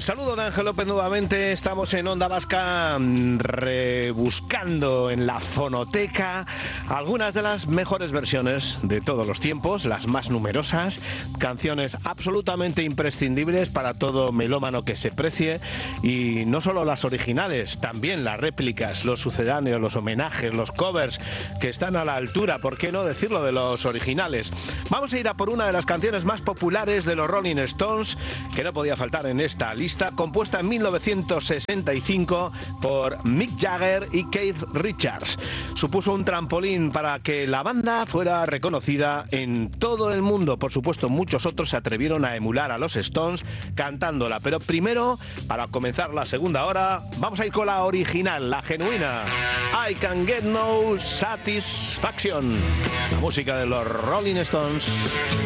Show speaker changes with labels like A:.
A: saludo de Ángel López nuevamente. Estamos en Onda Vasca rebuscando en la fonoteca algunas de las mejores versiones de todos los tiempos, las más numerosas, canciones absolutamente imprescindibles para todo melómano que se precie, y no solo las originales, también las réplicas, los sucedáneos, los homenajes, los covers que están a la altura, ¿por qué no decirlo?, de los originales. Vamos a ir a por una de las canciones más populares de los Rolling Stones, que no podía faltar en esta lista, compuesta en 1965 por Mick Jagger y Keith Richards. Supuso un trampolín para que la banda fuera reconocida en todo el mundo. Por supuesto, muchos otros se atrevieron a emular a los Stones cantándola, pero primero, para comenzar la segunda hora, vamos a ir con la original, la genuina, I Can Get No Satisfaction, la música de los Rolling Stones.